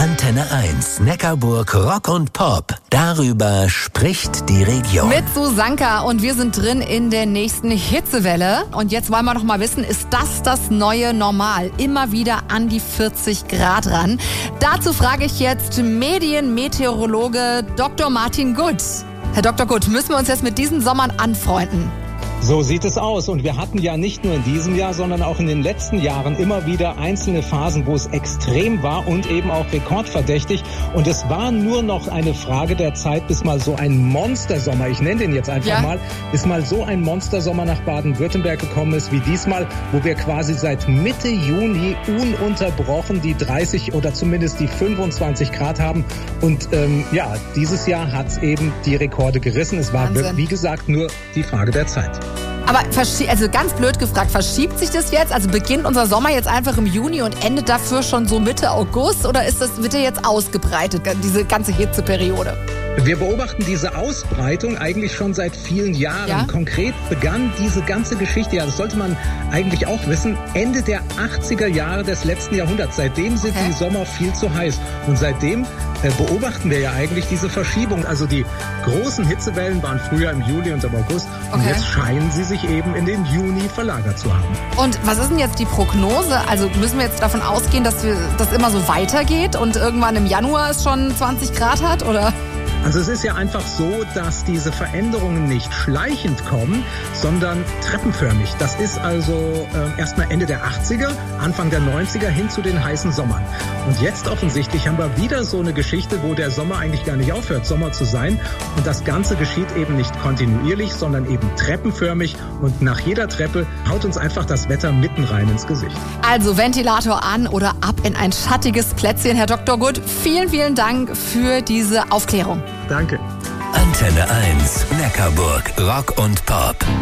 Antenne 1, Neckarburg Rock und Pop. Darüber spricht die Region. Mit Susanka und wir sind drin in der nächsten Hitzewelle. Und jetzt wollen wir noch mal wissen, ist das neue Normal? Immer wieder an die 40 Grad ran. Dazu frage ich jetzt Medienmeteorologe Dr. Martin Gutt. Herr Dr. Gutt, müssen wir uns jetzt mit diesen Sommern anfreunden? So sieht es aus. Und wir hatten ja nicht nur in diesem Jahr, sondern auch in den letzten Jahren immer wieder einzelne Phasen, wo es extrem war und eben auch rekordverdächtig. Und es war nur noch eine Frage der Zeit, bis mal so ein Monstersommer, ich nenne den jetzt einfach mal, bis mal so ein Monstersommer nach Baden-Württemberg gekommen ist wie diesmal, wo wir quasi seit Mitte Juni ununterbrochen die 30 oder zumindest die 25 Grad haben. Und dieses Jahr hat es eben die Rekorde gerissen. Es war, wie gesagt, nur die Frage der Zeit. Aber also ganz blöd gefragt, verschiebt sich das jetzt? Also beginnt unser Sommer jetzt einfach im Juni und endet dafür schon so Mitte August? Oder wird der jetzt ausgebreitet, diese ganze Hitzeperiode? Wir beobachten diese Ausbreitung eigentlich schon seit vielen Jahren. Ja? Konkret begann diese ganze Geschichte, das sollte man eigentlich auch wissen, Ende der 80er Jahre des letzten Jahrhunderts. Seitdem sind die Sommer viel zu heiß. Und seitdem beobachten wir ja eigentlich diese Verschiebung. Also die großen Hitzewellen waren früher im Juli und im August. Und jetzt scheinen sie sich eben in den Juni verlagert zu haben. Und was ist denn jetzt die Prognose? Also müssen wir jetzt davon ausgehen, dass das immer so weitergeht und irgendwann im Januar es schon 20 Grad hat, oder? Also es ist ja einfach so, dass diese Veränderungen nicht schleichend kommen, sondern treppenförmig. Das ist also erstmal Ende der 80er, Anfang der 90er hin zu den heißen Sommern. Und jetzt offensichtlich haben wir wieder so eine Geschichte, wo der Sommer eigentlich gar nicht aufhört, Sommer zu sein. Und das Ganze geschieht eben nicht kontinuierlich, sondern eben treppenförmig. Und nach jeder Treppe haut uns einfach das Wetter mitten rein ins Gesicht. Also Ventilator an oder ab in ein schattiges Plätzchen. Herr Dr. Gutt, vielen, vielen Dank für diese Aufklärung. Danke. Antenne 1, Neckarburg Rock und Pop.